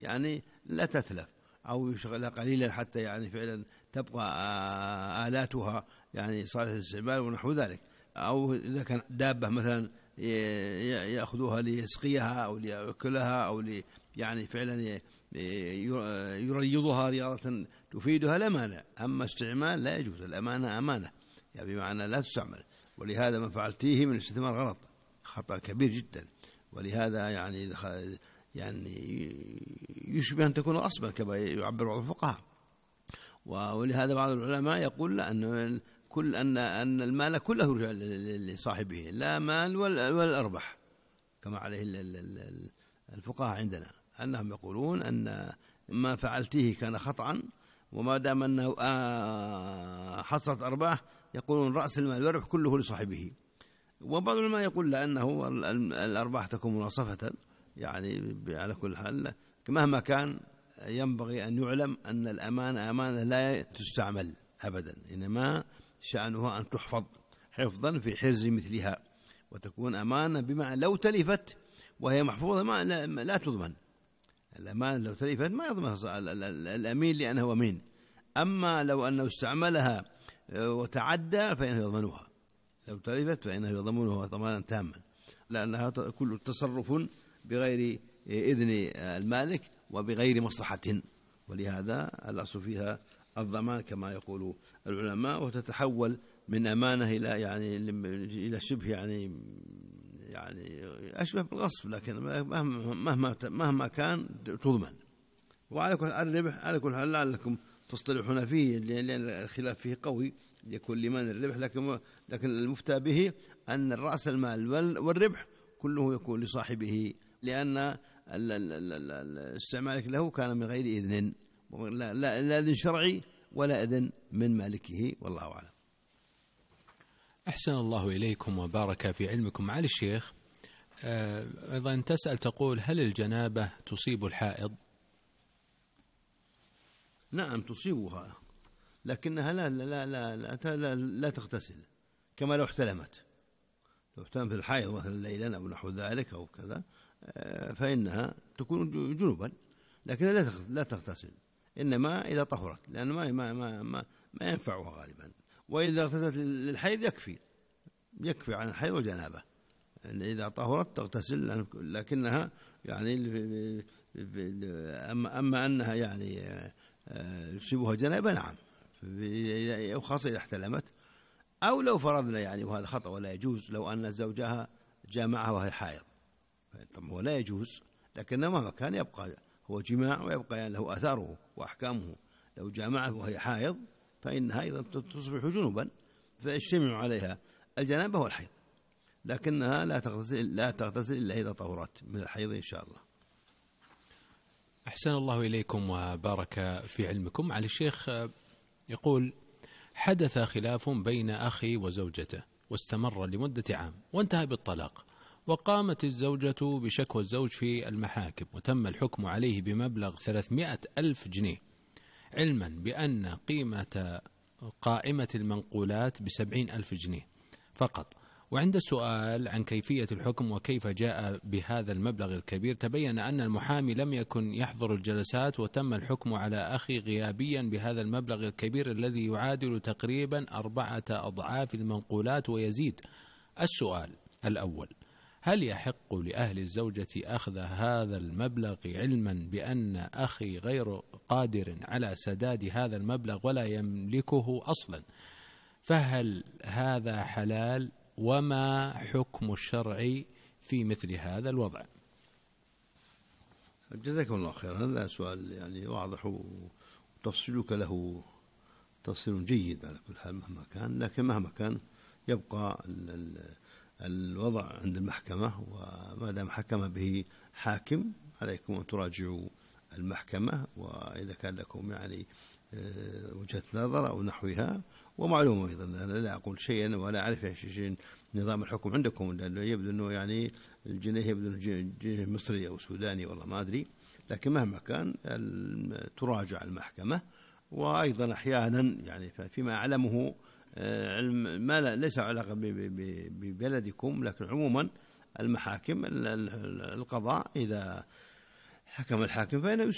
يعني لا تتلف أو يشغلها قليلا حتى يعني فعلا تبقى آلاتها يعني صالحة للاستعمال ونحو ذلك. أو إذا كان دابة مثلا يأخذوها ليسقيها أو ليأكلها أو يعني فعلا يريضها رياضة تفيدها لا مانع. أما استعمال لا يجوز، الأمانة أمانة يعني بمعنى لا تستعمل. ولهذا ما فعلتيه من الاستثمار غلط، خطأ كبير جدا. ولهذا يعني يشبه أن تكون أصبا كما يعبر بعض الفقهاء. ولهذا بعض العلماء يقول أن المال كله يرجع لصاحبه، لا مال ولا أربح، كما عليه الفقهاء عندنا، أنهم يقولون أن ما فعلته كان خطأ، وما دام أنه حصلت أرباح يقولون رأس المال والربح كله لصاحبه. وبعض العلماء يقول لأنه الأرباح تكون مناصفة، يعني على كل حال مهما كان ينبغي أن يعلم أن الأمانة أمانة لا تستعمل أبدا، إنما شأنها أن تحفظ حفظا في حرز مثلها، وتكون أمانة بمعنى لو تلفت وهي محفوظة لا تضمن. الأمانة لو تلفت ما يضمن الأمين لأنه أمين. أما لو أنه استعملها وتعدى فإنه يضمنها، لو تلفت فإنه يضمنها ضمانا تاما، لأنها كل تصرف بغير إذن المالك وبغير مصلحة. ولهذا الأصل فيها الضمان كما يقول العلماء، وتتحول من أمانة إلى شبه يعني أشبه بالغصب، لكن مهما كان تضمن. وعلى كل الربح على كل حال لعلكم تصطلحون فيه، لأن الخلاف فيه قوي لكل من الربح، لكن المفتى به أن رأس المال والربح كله يكون لصاحبه، لأن استعمالك له كان من غير إذن، لا إذن شرعي ولا إذن من مالكه، والله أعلم. أحسن الله إليكم وبارك في علمكم. معالي الشيخ، أيضا تسأل تقول: هل الجنابة تصيب الحائض؟ نعم تصيبها، لكنها لا تغتسل، كما لو احتلمت في الحائض مثلا ليلا أو نحو ذلك أو كذا، فإنها تكون جنوبا، لكنها لا تغتسل، إنما إذا طهرت، لأن ما ينفعها غالبا. وإذا اغتسلت للحيض يكفي عن الحيض والجنابة، إذا طهرت تغتسل، لكنها يعني أما أنها يعني يصيبها جنابة نعم، خاصة إذا احتلمت. أو لو فرضنا يعني، وهذا خطأ ولا يجوز، لو أن زوجها جامعها وهي حائض، طب هو لا يجوز، لكن مهما كان يبقى هو جماع ويبقى يعني له آثاره وأحكامه. لو جامعها وهي حائض فإنها أيضا تصبح جنوبا، فيجتمع عليها الجنابة والحيض، لكنها لا تغتسل إلا إذا طهرت من الحيض إن شاء الله. أحسن الله إليكم وبارك في علمكم. علي الشيخ يقول: حدث خلاف بين أخي وزوجته واستمر لمدة عام وانتهى بالطلاق، وقامت الزوجة بشكوى الزوج في المحاكم، وتم الحكم عليه بمبلغ 300,000 جنيه، علما بأن قيمة قائمة المنقولات ب70,000 جنيه فقط. وعند السؤال عن كيفية الحكم وكيف جاء بهذا المبلغ الكبير، تبين أن المحامي لم يكن يحضر الجلسات، وتم الحكم على أخي غيابيا بهذا المبلغ الكبير الذي يعادل تقريبا 4 أضعاف المنقولات ويزيد. السؤال الأول: هل يحق لأهل الزوجة أخذ هذا المبلغ علما بأن أخي غير قادر على سداد هذا المبلغ ولا يملكه أصلا؟ فهل هذا حلال؟ وما حكم الشرع في مثل هذا الوضع؟ جزاكم الله خير. هذا سؤال يعني واضح، وتفصيلك له تفصيل جيد على كل حال مهما كان، لكن مهما كان يبقى الوضع عند المحكمة، وما دام حكم به حاكم عليكم أن تراجعوا المحكمة، وإذا كان لكم يعني وجهة نظر أو نحوها. ومعلومة أيضا، أنا لا أقول شيئا ولا أعرف شيء نظام الحكم عندكم، لأنه يبدو أنه يعني الجنيه يبدو جنيه مصري أو سوداني والله ما أدري، لكن مهما كان تراجع المحكمة. وأيضا أحيانا يعني فيما أعلمه علم ما ليس علاقة ببلدكم، لكن عموما المحاكم القضاء إذا حكم الحاكم فإنه